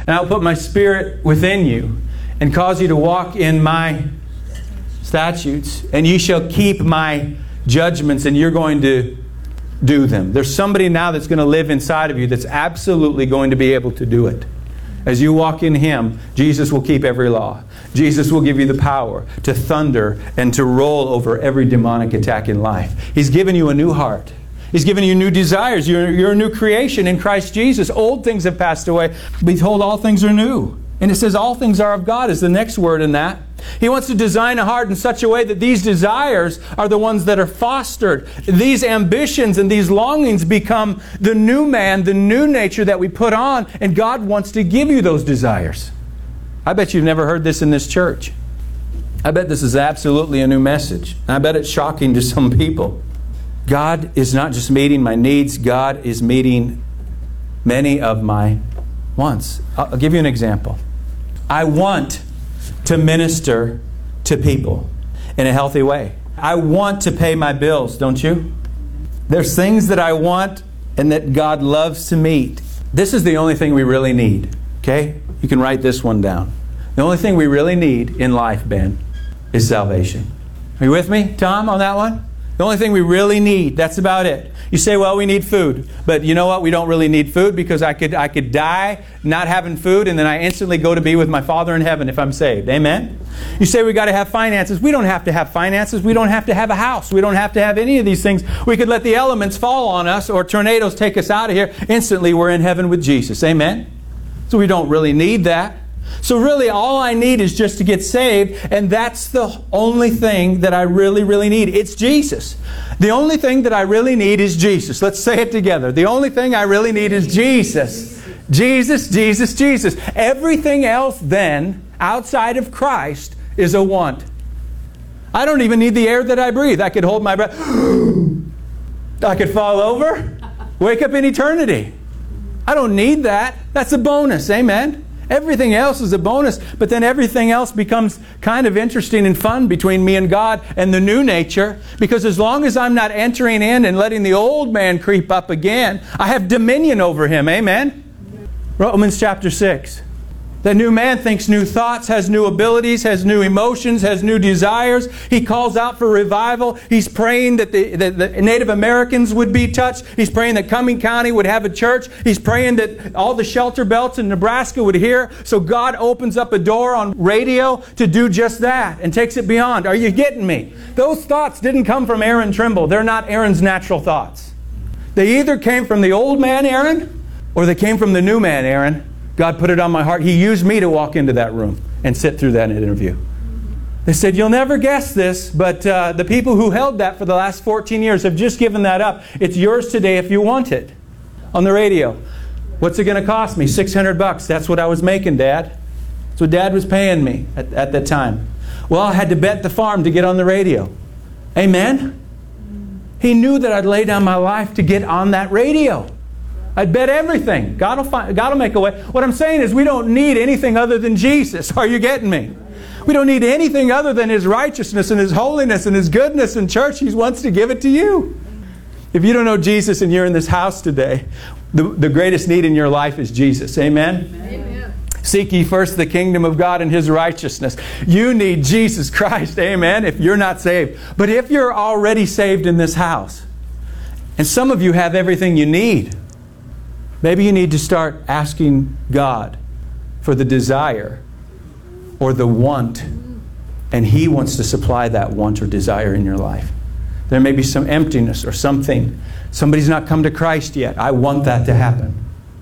And I'll put my Spirit within you and cause you to walk in my statutes. And you shall keep my judgments, and you're going to do them. There's somebody now that's going to live inside of you that's absolutely going to be able to do it. As you walk in Him, Jesus will keep every law. Jesus will give you the power to thunder and to roll over every demonic attack in life. He's given you a new heart. He's given you new desires. You're a new creation in Christ Jesus. Old things have passed away. Behold, all things are new. And it says all things are of God is the next word in that. He wants to design a heart in such a way that these desires are the ones that are fostered. These ambitions and these longings become the new man, the new nature that we put on. And God wants to give you those desires. I bet you've never heard this in this church. I bet this is absolutely a new message. And I bet it's shocking to some people. God is not just meeting my needs. God is meeting many of my wants. I'll give you an example. I want to minister to people in a healthy way. I want to pay my bills, don't you? There's things that I want and that God loves to meet. This is the only thing we really need. Okay? You can write this one down. The only thing we really need in life, Ben, is salvation. Are you with me, Tom, on that one? The only thing we really need, that's about it. You say, well, we need food. But you know what? We don't really need food because I could die not having food and then I instantly go to be with my Father in heaven if I'm saved. Amen? You say we got to have finances. We don't have to have finances. We don't have to have a house. We don't have to have any of these things. We could let the elements fall on us or tornadoes take us out of here. Instantly we're in heaven with Jesus. Amen? So we don't really need that. So really all I need is just to get saved, and that's the only thing that I really, really need. It's Jesus. The only thing that I really need is Jesus. Let's say it together. The only thing I really need is Jesus. Jesus, Jesus, Jesus. Everything else then, outside of Christ, is a want. I don't even need the air that I breathe. I could hold my breath. I could fall over, wake up in eternity. I don't need that. That's a bonus. Amen? Everything else is a bonus, but then everything else becomes kind of interesting and fun between me and God and the new nature, because as long as I'm not entering in and letting the old man creep up again, I have dominion over him. Amen? Romans chapter 6. The new man thinks new thoughts, has new abilities, has new emotions, has new desires. He calls out for revival. He's praying that the Native Americans would be touched. He's praying that Cumming County would have a church. He's praying that all the shelter belts in Nebraska would hear. So God opens up a door on radio to do just that and takes it beyond. Are you getting me? Those thoughts didn't come from Aaron Trimble. They're not Aaron's natural thoughts. They either came from the old man, Aaron, or they came from the new man, Aaron. God put it on my heart. He used me to walk into that room and sit through that interview. They said, you'll never guess this, but the people who held that for the last 14 years have just given that up. It's yours today if you want it. On the radio. What's it going to cost me? $600. That's what I was making, Dad. That's what Dad was paying me at that time. Well, I had to bet the farm to get on the radio. Amen? He knew that I'd lay down my life to get on that radio. I'd bet everything. God will make a way. What I'm saying is we don't need anything other than Jesus. Are you getting me? We don't need anything other than His righteousness and His holiness and His goodness. And church, He wants to give it to you. If you don't know Jesus and you're in this house today, the greatest need in your life is Jesus. Amen? Amen. Seek ye first the kingdom of God and His righteousness. You need Jesus Christ. Amen? If you're not saved. But if you're already saved in this house, and some of you have everything you need, maybe you need to start asking God for the desire or the want, and He wants to supply that want or desire in your life. There may be some emptiness or something. Somebody's not come to Christ yet. I want that to happen.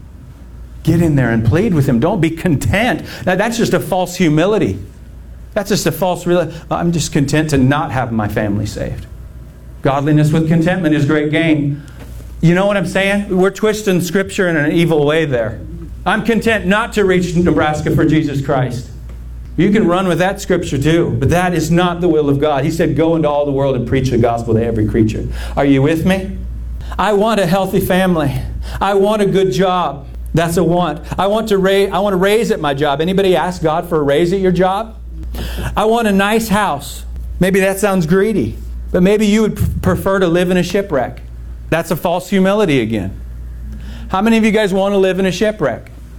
Get in there and plead with Him. Don't be content. Now, that's just a false humility. That's just a false I'm just content to not have my family saved. Godliness with contentment is great gain. You know what I'm saying? We're twisting Scripture in an evil way there. I'm content not to reach Nebraska for Jesus Christ. You can run with that Scripture too, but that is not the will of God. He said, go into all the world and preach the gospel to every creature. Are you with me? I want a healthy family. I want a good job. That's a want. I want to raise at my job. Anybody ask God for a raise at your job? I want a nice house. Maybe that sounds greedy, but maybe you would prefer to live in a shipwreck. That's a false humility again. How many of you guys want to live in a shipwreck?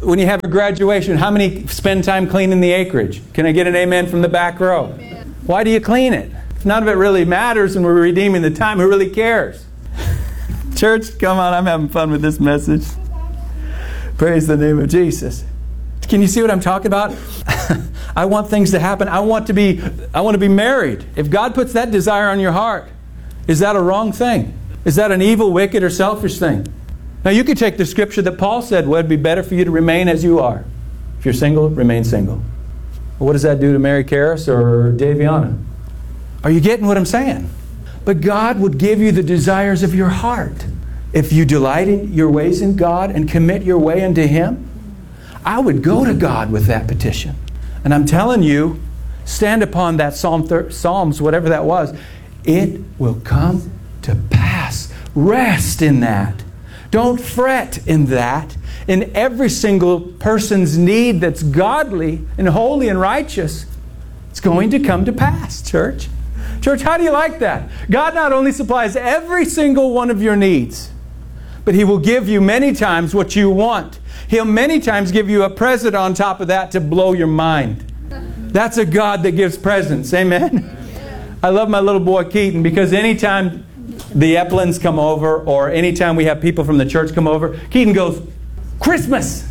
When you have a graduation, how many spend time cleaning the acreage? Can I get an amen from the back row? Amen. Why do you clean it? If none of it really matters and we're redeeming the time, who really cares? Church, come on, I'm having fun with this message. Praise the name of Jesus. Can you see what I'm talking about? I want things to happen. I want to be married. If God puts that desire on your heart, is that a wrong thing? Is that an evil, wicked, or selfish thing? Now you could take the scripture that Paul said, well, it'd be better for you to remain as you are. If you're single, remain single. Well, what does that do to Mary Karis or Daviana? Are you getting what I'm saying? But God would give you the desires of your heart. If you delight in your ways in God and commit your way unto Him, I would go to God with that petition. And I'm telling you, stand upon that Psalms, whatever that was. It will come to pass. Rest in that. Don't fret in that. In every single person's need that's godly and holy and righteous, it's going to come to pass, church. Church, how do you like that? God not only supplies every single one of your needs, but He will give you many times what you want. He'll many times give you a present on top of that to blow your mind. That's a God that gives presents. Amen? I love my little boy Keaton because anytime the Eplins come over or anytime we have people from the church come over, Keaton goes, Christmas!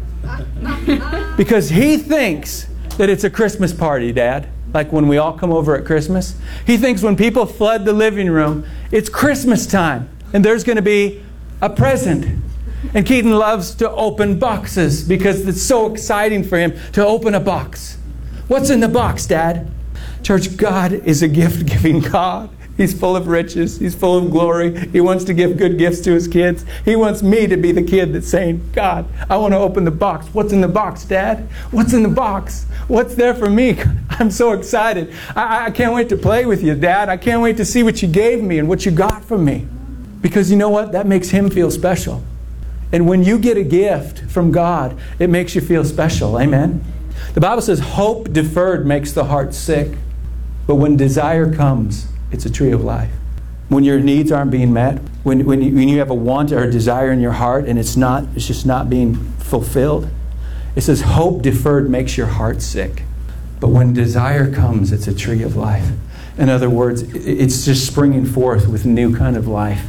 Because he thinks that it's a Christmas party, Dad. Like when we all come over at Christmas. He thinks when people flood the living room, it's Christmas time and there's going to be a present. And Keaton loves to open boxes because it's so exciting for him to open a box. What's in the box, Dad? Church, God is a gift-giving God. He's full of riches. He's full of glory. He wants to give good gifts to His kids. He wants me to be the kid that's saying, God, I want to open the box. What's in the box, Dad? What's in the box? What's there for me? I'm so excited. I can't wait to play with you, Dad. I can't wait to see what you gave me and what you got from me. Because you know what? That makes Him feel special. And when you get a gift from God, it makes you feel special. Amen? The Bible says hope deferred makes the heart sick. But when desire comes, it's a tree of life. When your needs aren't being met, when you have a want or a desire in your heart and it's just not being fulfilled, it says hope deferred makes your heart sick. But when desire comes, it's a tree of life. In other words, it's just springing forth with new kind of life.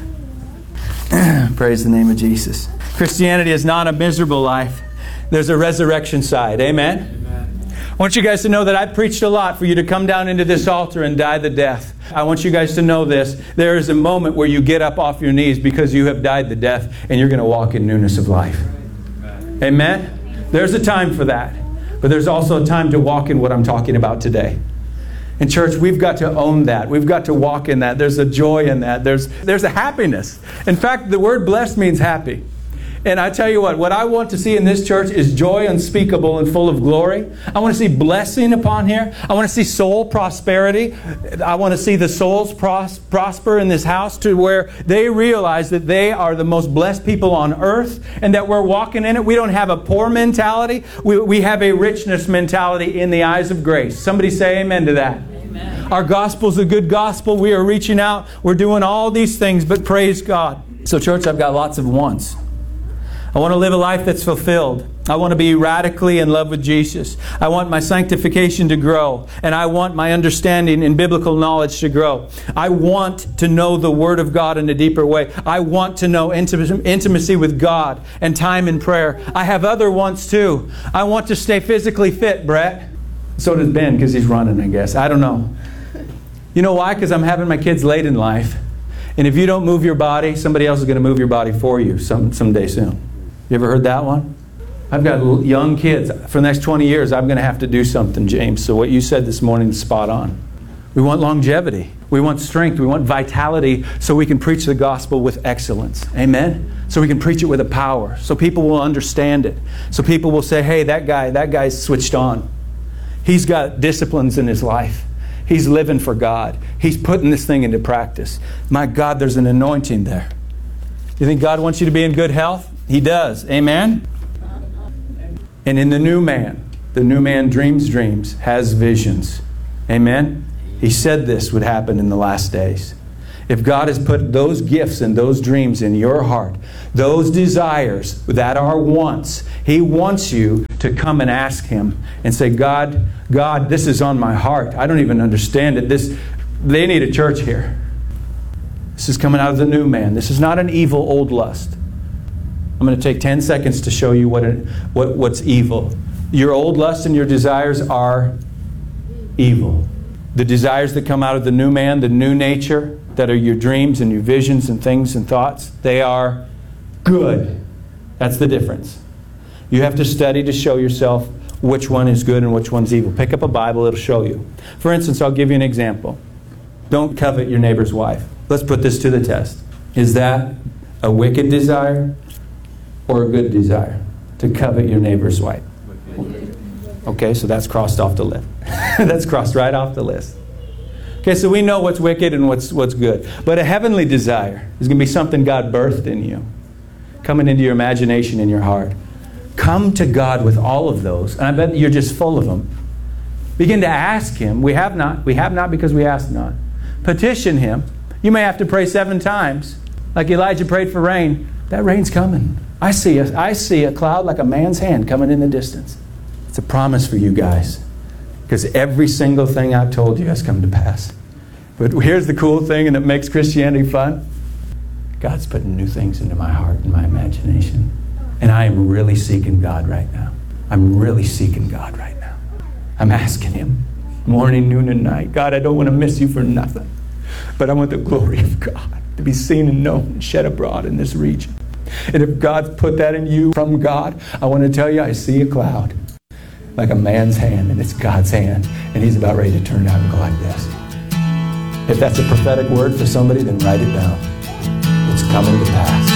Praise the name of Jesus. Christianity is not a miserable life. There's a resurrection side. Amen? I want you guys to know that I preached a lot for you to come down into this altar and die the death. I want you guys to know this. There is a moment where you get up off your knees because you have died the death and you're going to walk in newness of life. Amen? There's a time for that. But there's also a time to walk in what I'm talking about today. And church, we've got to own that. We've got to walk in that. There's a joy in that. There's a happiness. In fact, the word blessed means happy. And I tell you what I want to see in this church is joy unspeakable and full of glory. I want to see blessing upon here. I want to see soul prosperity. I want to see the souls prosper in this house to where they realize that they are the most blessed people on earth and that we're walking in it. We don't have a poor mentality. We have a richness mentality in the eyes of grace. Somebody say amen to that. Amen. Our gospel's a good gospel. We are reaching out. We're doing all these things, but praise God. So church, I've got lots of wants. I want to live a life that's fulfilled. I want to be radically in love with Jesus. I want my sanctification to grow. And I want my understanding in biblical knowledge to grow. I want to know the Word of God in a deeper way. I want to know intimacy with God and time in prayer. I have other wants too. I want to stay physically fit, Brett. So does Ben because he's running, I guess. I don't know. You know why? Because I'm having my kids late in life. And if you don't move your body, somebody else is going to move your body for you someday soon. You ever heard that one? I've got young kids. For the next 20 years, I'm going to have to do something, James. So what you said this morning is spot on. We want longevity. We want strength. We want vitality so we can preach the gospel with excellence. Amen? So we can preach it with a power. So people will understand it. So people will say, hey, that guy's switched on. He's got disciplines in his life. He's living for God. He's putting this thing into practice. My God, there's an anointing there. You think God wants you to be in good health? He does. Amen? And in the new man dreams dreams, has visions. Amen? He said this would happen in the last days. If God has put those gifts and those dreams in your heart, those desires that are wants, He wants you to come and ask Him and say, God, this is on my heart. I don't even understand it. They need a church here. This is coming out of the new man. This is not an evil old lust. I'm going to take 10 seconds to show you what's evil. Your old lusts and your desires are evil. The desires that come out of the new man, the new nature, that are your dreams and your visions and things and thoughts, they are good. That's the difference. You have to study to show yourself which one is good and which one's evil. Pick up a Bible, it'll show you. For instance, I'll give you an example. Don't covet your neighbor's wife. Let's put this to the test. Is that a wicked desire or a good desire to covet your neighbor's wife? Okay, so that's crossed off the list. That's crossed right off the list. Okay, so we know what's wicked and what's good. But a heavenly desire is going to be something God birthed in you, coming into your imagination and your heart. Come to God with all of those, and I bet you're just full of them. Begin to ask Him. We have not because we ask not. Petition Him. You may have to pray 7 times. Like Elijah prayed for rain. That rain's coming. I see a cloud like a man's hand coming in the distance. It's a promise for you guys. Because every single thing I've told you has come to pass. But here's the cool thing, and it makes Christianity fun. God's putting new things into my heart and my imagination. And I am really seeking God right now. I'm really seeking God right now. I'm asking Him morning, noon, and night. God, I don't want to miss You for nothing. But I want the glory of God to be seen and known and shed abroad in this region. And if God's put that in you from God, I want to tell you, I see a cloud like a man's hand, and it's God's hand, and He's about ready to turn it out and go like this. If that's a prophetic word for somebody, then write it down. It's coming to pass.